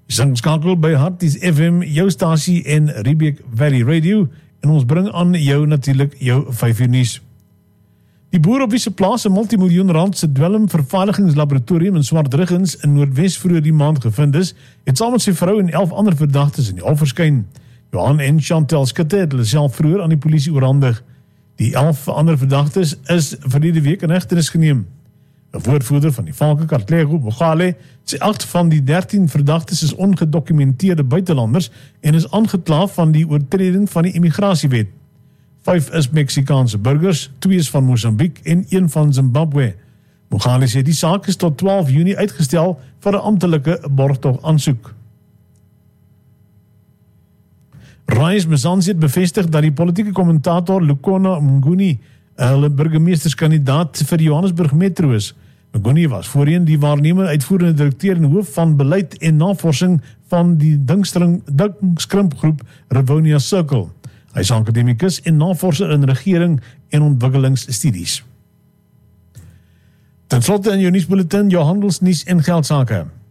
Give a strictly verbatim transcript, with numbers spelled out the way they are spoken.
Singskakel by Harties F M, jou stasie en Riebeek Valley Radio, en ons bring aan jou natuurlik jou vyf uur nuus. Die boer op wie se plaas 'n multimiljoen rand se dwelmvervaardigingslaboratorium in Swartruggens in Noordwes vroeër die maand gevind is, het saam met sy vrou en elf ander verdagtes in die hof verskyn. Johan en Chantel Skutte het hulle self vroeër aan die polisie oorhandig. Die elf ander verdagtes is verlede week in hegtenis geneem. 'n Woordvoerder van die Valke Kartlegroep, Mogale, sê agt van die dertien verdagtes is ongedokumenteerde buitelanders en is aangekla van die oortreding van die immigrasiewet. Vyf is Meksikaanse burgers, twee is van Mosambiek en een van Zimbabwe. Mogale sê die saak is tot twaalf Junie uitgestel vir 'n amptelike borgtog aansoek. Rais Mzansi het bevestig dat die politieke kommentator Lukona Mnguni hulle burgemeesterskandidaat vir Johannesburg Metro is. Mnguni was voorheen die waarnemende uitvoerende direkteur en hoof van beleid en navorsing van die Dink-Skrimp-groep Rivonia Circle. Hy is akademikus en navorser in regering en ontwikkelingsstudies. Ten slotte in jou nuusbulletin, jou handelsnuus en geldsake.